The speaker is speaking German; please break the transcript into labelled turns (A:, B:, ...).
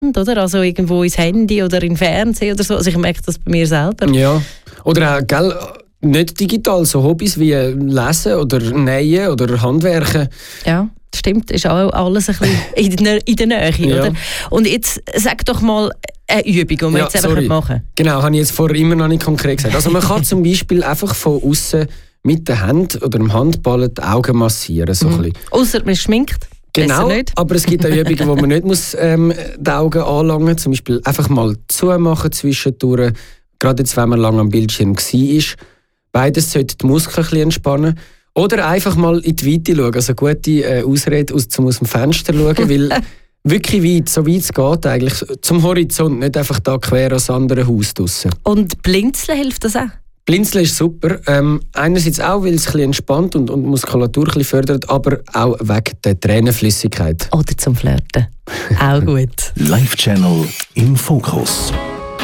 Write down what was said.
A: oder? Also irgendwo ins Handy oder in Fernsehen oder so. Also ich merke das bei mir selber.
B: Ja, oder auch, gell, nicht digital, so Hobbys wie Lesen oder Nähen oder Handwerken.
A: Ja, stimmt, ist auch alles ein bisschen in der Nähe,
B: Ja.
A: oder? Und jetzt sag doch mal eine Übung, die wir jetzt einfach machen können.
B: Genau, habe ich jetzt vorher immer noch nicht konkret gesagt. Also man kann zum Beispiel einfach von außen mit der Hand oder dem Handballen die Augen massieren. So ein bisschen.
A: Ausser man ist schminkt.
B: Genau,
A: nicht.
B: aber es gibt auch Übungen, wo man nicht muss, die Augen anlangen muss. Zum Beispiel einfach mal zumachen zwischendurch. Gerade jetzt, wenn man lange am Bildschirm war. Beides sollte die Muskeln ein bisschen entspannen. Oder einfach mal in die Weite schauen. Also gute Ausrede, um aus dem Fenster zu schauen, weil wirklich weit, so weit es geht eigentlich, zum Horizont, nicht einfach da quer ans andere Haus draussen.
A: Und Blinzeln hilft das auch?
B: Blinzeln ist super. Einerseits auch, weil es ein bisschen entspannt und Muskulatur ein bisschen fördert, aber auch wegen der Tränenflüssigkeit.
A: Oder zum Flirten. Auch gut.
C: Live Channel im Fokus.